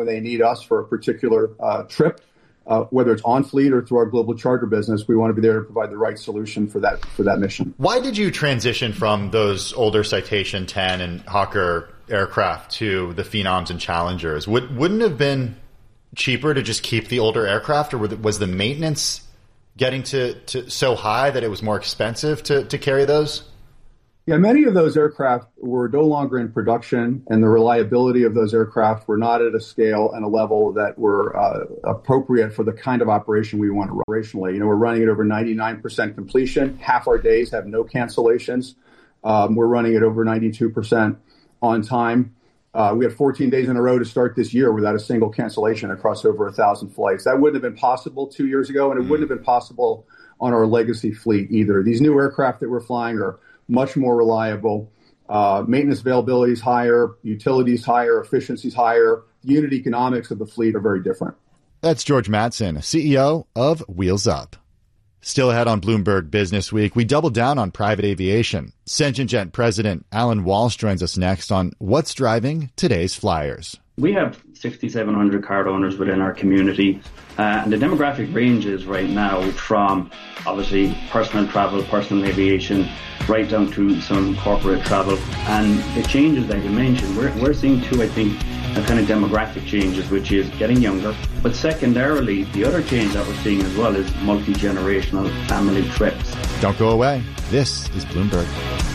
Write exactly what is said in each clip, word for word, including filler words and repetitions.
when they need us for a particular uh, trip, uh, whether it's on fleet or through our global charter business, we want to be there to provide the right solution for that for that mission. Why did you transition from those older Citation ten and Hawker aircraft to the Phenoms and Challengers? Would, wouldn't it have been cheaper to just keep the older aircraft, or was the maintenance getting to, to so high that it was more expensive to, to carry those? Yeah, many of those aircraft were no longer in production, and the reliability of those aircraft were not at a scale and a level that were uh, appropriate for the kind of operation we want operationally. You know, we're running at over ninety-nine percent completion. Half our days have no cancellations. Um, we're running at over ninety-two percent on time. Uh, we had fourteen days in a row to start this year without a single cancellation across over a thousand flights. That wouldn't have been possible two years ago, and it mm. wouldn't have been possible on our legacy fleet either. These new aircraft that we're flying are much more reliable. Uh, maintenance availability is higher, utilities higher, efficiencies higher. Unit economics of the fleet are very different. That's George Mattson, C E O of Wheels Up. Still ahead on Bloomberg Business Week, we double down on private aviation. SentinJet President Alan Walsh joins us next on what's driving today's flyers. We have six thousand seven hundred card owners within our community, uh, and the demographic ranges right now from obviously personal travel, personal aviation, right down to some corporate travel. And the changes that you mentioned, we're, we're seeing too, I think, a kind of demographic changes, which is getting younger. But secondarily, the other change that we're seeing as well is multi-generational family trips. Don't go away. This is Bloomberg.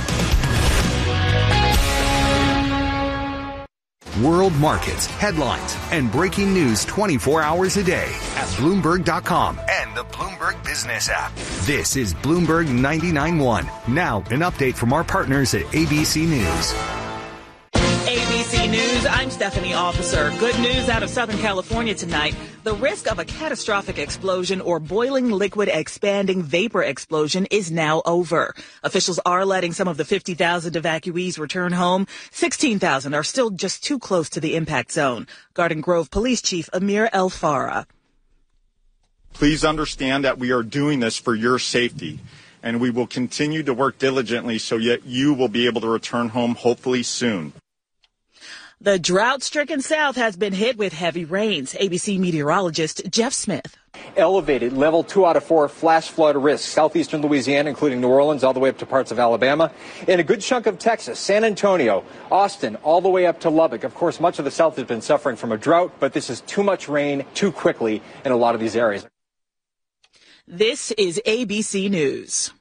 World markets, headlines, and breaking news twenty-four hours a day at Bloomberg dot com and the Bloomberg Business app. This is Bloomberg ninety-nine point one. Now, an update from our partners at A B C News. A B C News, I'm Stephanie Officer. Good news out of Southern California tonight. The risk of a catastrophic explosion or boiling liquid expanding vapor explosion is now over. Officials are letting some of the fifty thousand evacuees return home. sixteen thousand are still just too close to the impact zone. Garden Grove Police Chief Amir El Farah. Please understand that we are doing this for your safety, and we will continue to work diligently so that you will be able to return home hopefully soon. The drought-stricken South has been hit with heavy rains. A B C meteorologist Jeff Smith. Elevated level two out of four flash flood risk. Southeastern Louisiana, including New Orleans, all the way up to parts of Alabama. And a good chunk of Texas, San Antonio, Austin, all the way up to Lubbock. Of course, much of the South has been suffering from a drought, but this is too much rain too quickly in a lot of these areas. This is A B C News.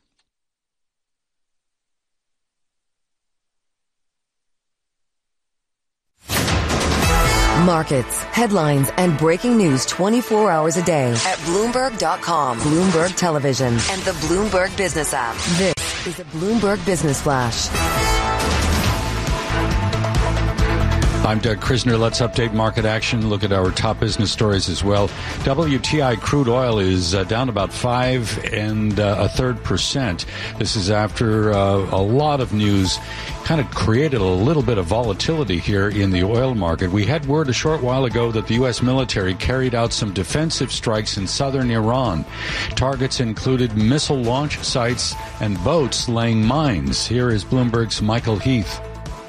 Markets, headlines, and breaking news twenty-four hours a day at Bloomberg dot com, Bloomberg Television, and the Bloomberg Business app. This is a Bloomberg Business Flash. I'm Doug Krisner. Let's update market action. Look at our top business stories as well. W T I crude oil is uh, down about five and uh, a third percent. This is after uh, a lot of news kind of created a little bit of volatility here in the oil market. We had word a short while ago that the U S military carried out some defensive strikes in southern Iran. Targets included missile launch sites and boats laying mines. Here is Bloomberg's Michael Heath.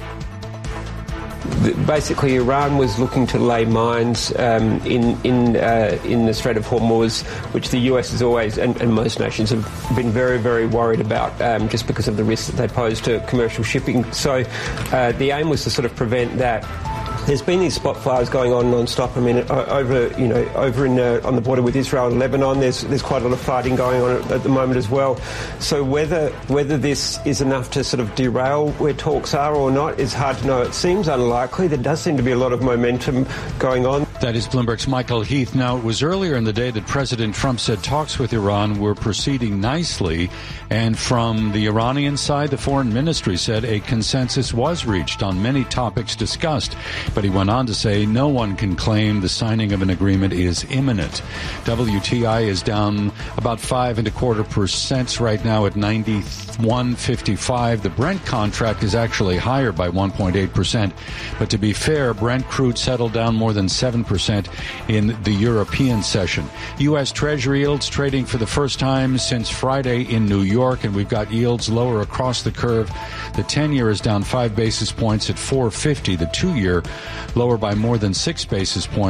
Basically, Iran was looking to lay mines um, in in uh, in the Strait of Hormuz, which the U S has always and, and most nations have been very, very worried about, um, just because of the risks that they pose to commercial shipping. So, uh, the aim was to sort of prevent that. There's been these spot fires going on non-stop. I mean, over you know, over in uh, on the border with Israel and Lebanon, there's there's quite a lot of fighting going on at, at the moment as well. So whether whether this is enough to sort of derail where talks are or not is hard to know. It seems unlikely. There does seem to be a lot of momentum going on. That is Bloomberg's Michael Heath. Now, it was earlier in the day that President Trump said talks with Iran were proceeding nicely, and from the Iranian side, the foreign ministry said a consensus was reached on many topics discussed. But he went on to say no one can claim the signing of an agreement is imminent. W T I is down about five and a quarter percent right now at ninety-one fifty-five. The Brent contract is actually higher by one point eight percent. But to be fair, Brent crude settled down more than seven percent in the European session. U S. Treasury yields trading for the first time since Friday in New York, and we've got yields lower across the curve. The ten-year is down five basis points at four fifty. The two-year lower by more than six basis points.